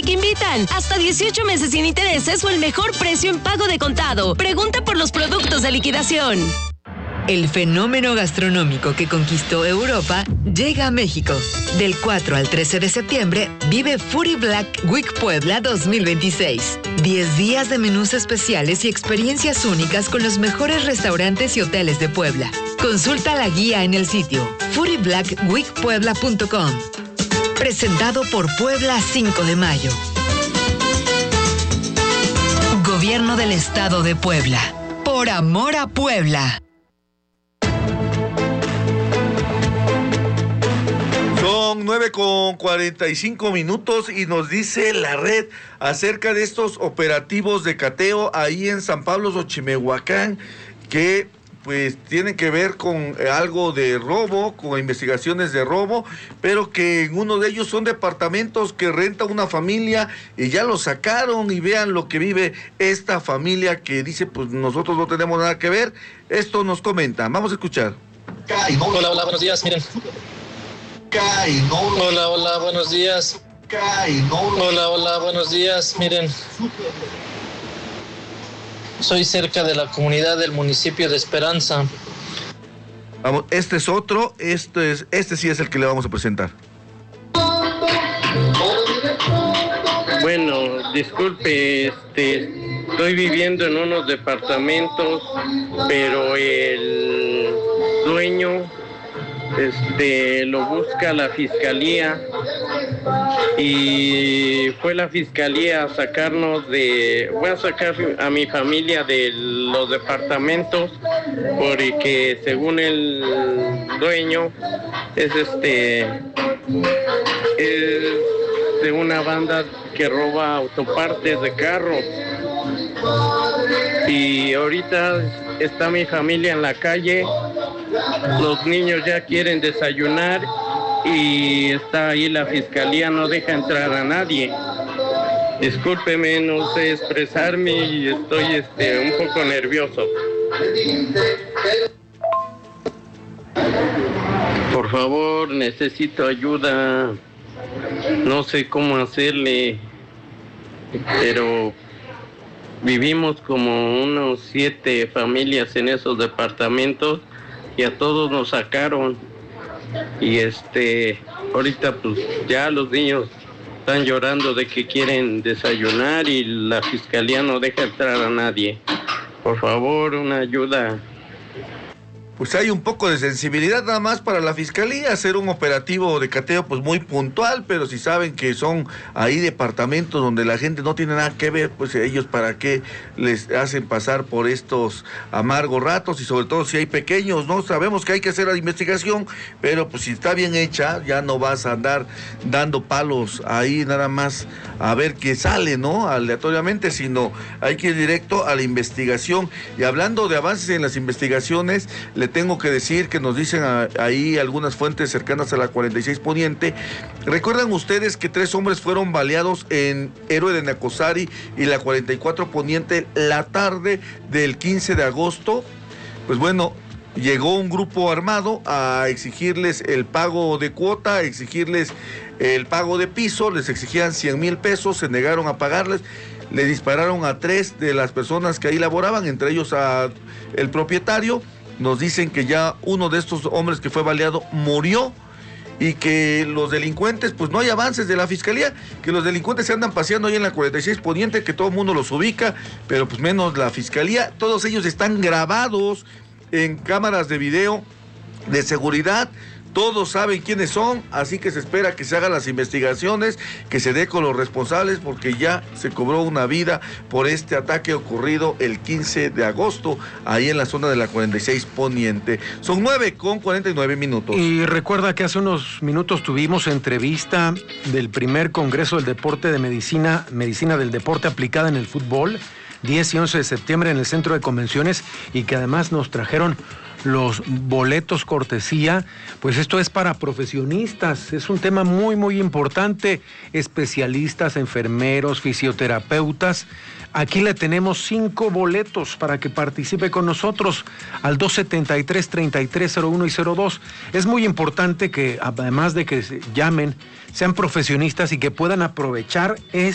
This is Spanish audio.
que invitan. Hasta 18 meses sin intereses o el mejor precio en pago de contado. Pregunta por los productos de liquidación. El fenómeno gastronómico que conquistó Europa llega a México. Del 4 al 13 de septiembre, vive Foodie Black Week Puebla 2026. 10 días de menús especiales y experiencias únicas con los mejores restaurantes y hoteles de Puebla. Consulta la guía en el sitio foodieblackweekpuebla.com. Presentado por Puebla 5 de Mayo. Gobierno del Estado de Puebla. Por amor a Puebla. Son 9:45 y nos dice la red acerca de estos operativos de cateo ahí en San Pablo Xochimehuacán que pues tienen que ver con algo de robo, con investigaciones de robo, pero que en uno de ellos son departamentos que renta una familia y ya lo sacaron y vean lo que vive esta familia que dice pues nosotros no tenemos nada que ver. Esto nos comenta, vamos a escuchar. Hola, buenos días, miren. Hola, buenos días. Hola, buenos días, miren. Soy cerca de la comunidad del municipio de Esperanza. Vamos, este es otro, este sí es el que le vamos a presentar. Bueno, disculpe, estoy viviendo en unos departamentos, pero el dueño lo busca la fiscalía y fue la fiscalía a voy a sacar a mi familia de los departamentos porque según el dueño es de una banda que roba autopartes de carros y ahorita está mi familia en la calle. Los niños ya quieren desayunar y está ahí la fiscalía, no deja entrar a nadie. Discúlpeme, no sé expresarme y estoy un poco nervioso. Por favor, necesito ayuda. No sé cómo hacerle, pero vivimos como unos 7 familias en esos departamentos y a todos nos sacaron y ahorita pues ya los niños están llorando de que quieren desayunar y la fiscalía no deja entrar a nadie. Por favor, una ayuda. Pues hay un poco de sensibilidad nada más para la fiscalía, hacer un operativo de cateo pues muy puntual, pero si saben que son ahí departamentos donde la gente no tiene nada que ver, pues ellos para qué les hacen pasar por estos amargos ratos y sobre todo si hay pequeños, ¿no? Sabemos que hay que hacer la investigación, pero pues si está bien hecha, ya no vas a andar dando palos ahí nada más a ver qué sale, ¿no? Aleatoriamente, sino hay que ir directo a la investigación. Y hablando de avances en las investigaciones, le tengo que decir que nos dicen ahí algunas fuentes cercanas a la 46 Poniente. ¿Recuerdan ustedes que 3 hombres fueron baleados en Héroe de Nacosari y la 44 Poniente la tarde del 15 de agosto? Pues bueno, llegó un grupo armado a exigirles el pago de cuota, a exigirles el pago de piso, les exigían 100,000 pesos, se negaron a pagarles. Le dispararon a 3 de las personas que ahí laboraban, entre ellos a el propietario. Nos dicen que ya uno de estos hombres que fue baleado murió y que los delincuentes, pues no hay avances de la fiscalía, que los delincuentes se andan paseando ahí en la 46 Poniente, que todo el mundo los ubica, pero pues menos la fiscalía. Todos ellos están grabados en cámaras de video de seguridad. Todos saben quiénes son, así que se espera que se hagan las investigaciones, que se dé con los responsables, porque ya se cobró una vida por este ataque ocurrido el 15 de agosto, ahí en la zona de la 46 Poniente. Son 9:49. Y recuerda que hace unos minutos tuvimos entrevista del primer Congreso del Deporte de Medicina del Deporte aplicada en el fútbol, 10 y 11 de septiembre en el Centro de Convenciones, y que además nos trajeron los boletos cortesía. Pues esto es para profesionistas, es un tema muy muy importante, especialistas, enfermeros, fisioterapeutas. Aquí le tenemos 5 boletos para que participe con nosotros al 273-3301 y 02. Es muy importante que además de que se llamen, sean profesionistas y que puedan aprovechar